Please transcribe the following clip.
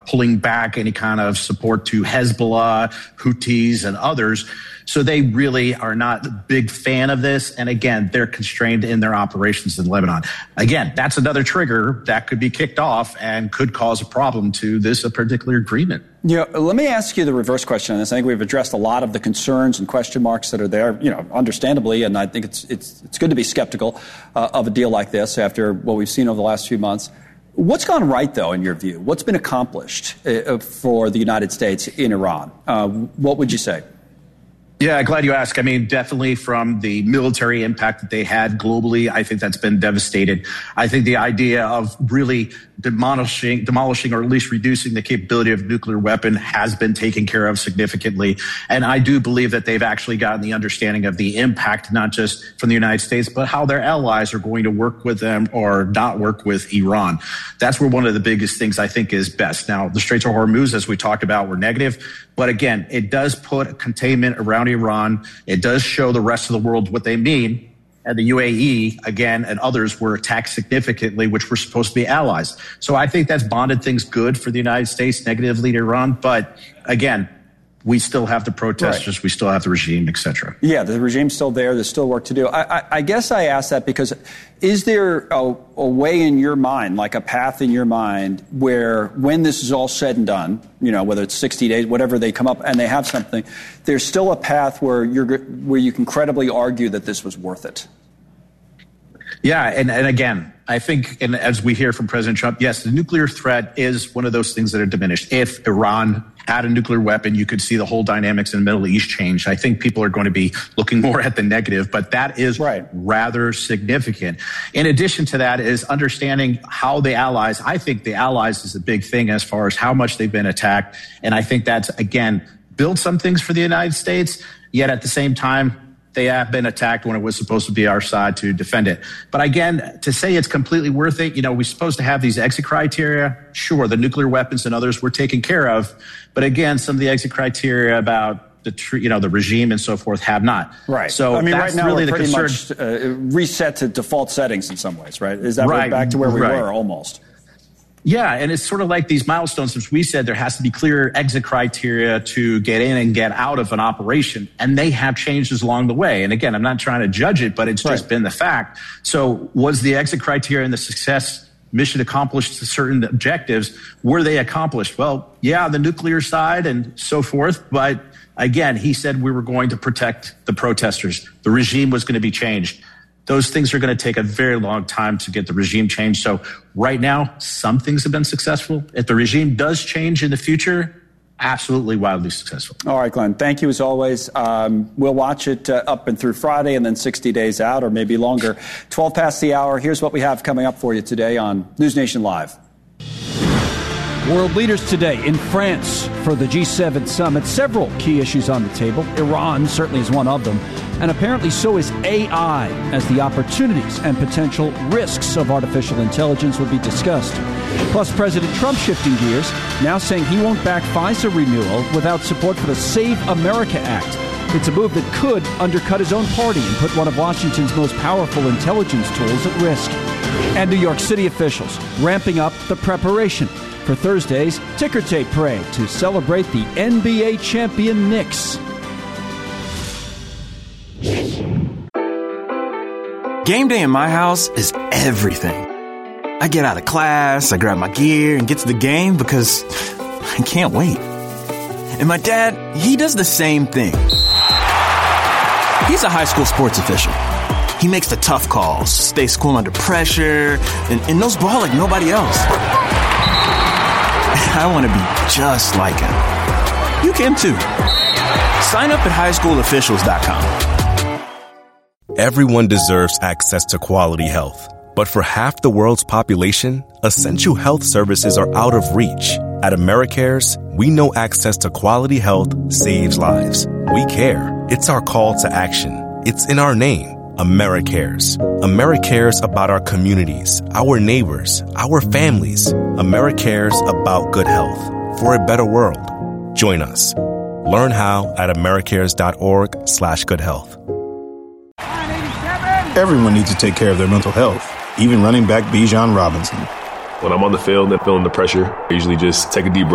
pulling back any kind of support to Hezbollah, Houthis, and others. So they really are not a big fan of this. And again, they're constrained in their operations in Lebanon. Again, that's another trigger that could be kicked off and could cause a problem to this particular agreement. Yeah, let me ask you the reverse question on this. I think we've addressed a lot of the concerns and question marks that are there, understandably, and I think it's good to be skeptical of a deal like this after what we've seen over the last few months. What's gone right, though, in your view? What's been accomplished for the United States in Iran? What would you say? Yeah, glad you asked. I mean, definitely from the military impact that they had globally, I think that's been devastated. I think the idea of really demolishing or at least reducing the capability of nuclear weapon has been taken care of significantly. And I do believe that they've actually gotten the understanding of the impact, not just from the United States, but how their allies are going to work with them or not work with Iran. That's where one of the biggest things I think is best. Now, the Straits of Hormuz, as we talked about, were negative. But again, it does put containment around Iran. It does show the rest of the world what they mean. And the UAE, again, and others were attacked significantly, which were supposed to be allies. So I think that's bonded things good for the United States, negatively to Iran. But again, we still have the protesters, right. We still have the regime, et cetera. Yeah, the regime's still there. There's still work to do. I guess I ask that because is there a way in your mind, like a path in your mind, where when this is all said and done, whether it's 60 days, whatever they come up and they have something, there's still a path where you can credibly argue that this was worth it? Yeah, and again, I think, and as we hear from President Trump, yes, the nuclear threat is one of those things that are diminished. If Iran had a nuclear weapon, you could see the whole dynamics in the Middle East change. I think people are going to be looking more at the negative, but that is rather significant. In addition to that is understanding how the allies, I think the allies is a big thing as far as how much they've been attacked. And I think that's, again, built some things for the United States, yet at the same time, they have been attacked when it was supposed to be our side to defend it. But again, to say it's completely worth it, we're supposed to have these exit criteria. Sure, the nuclear weapons and others were taken care of. But again, some of the exit criteria about the regime and so forth have not. Right. So I mean, that's right now really we're the pretty concern. much reset to default settings in some ways, right? Is that right back to where we were almost? Yeah, and it's sort of like these milestones, as we said, there has to be clear exit criteria to get in and get out of an operation, and they have changes along the way. And again, I'm not trying to judge it, but it's just been the fact. So was the exit criteria and the success mission accomplished certain objectives? Were they accomplished? Well, yeah, the nuclear side and so forth, but again, he said we were going to protect the protesters. The regime was going to be changed. Those things are going to take a very long time to get the regime changed. So right now, some things have been successful. If the regime does change in the future, absolutely wildly successful. All right, Glenn, thank you as always. We'll watch it up and through Friday and then 60 days out or maybe longer. 12 past the hour. Here's what we have coming up for you today on News Nation Live. World leaders today in France for the G7 summit. Several key issues on the table. Iran certainly is one of them. And apparently so is AI, as the opportunities and potential risks of artificial intelligence will be discussed. Plus, President Trump shifting gears, now saying he won't back FISA renewal without support for the Save America Act. It's a move that could undercut his own party and put one of Washington's most powerful intelligence tools at risk. And New York City officials ramping up the preparation for Thursday's ticker tape parade to celebrate the NBA champion Knicks. Game day in my house is everything. I get out of class, I grab my gear and get to the game because I can't wait. And my dad, he does the same thing. He's a high school sports official. He makes the tough calls, stays cool under pressure, and knows ball like nobody else. I want to be just like him. You can too. Sign up at highschoolofficials.com. Everyone deserves access to quality health. But for half the world's population, essential health services are out of reach. At AmeriCares, we know access to quality health saves lives. We care. It's our call to action. It's in our name, AmeriCares. AmeriCares about our communities, our neighbors, our families. AmeriCares about good health. For a better world. Join us. Learn how at americares.org/goodhealth. Everyone needs to take care of their mental health, even running back Bijan Robinson. When I'm on the field and feeling the pressure, I usually just take a deep breath.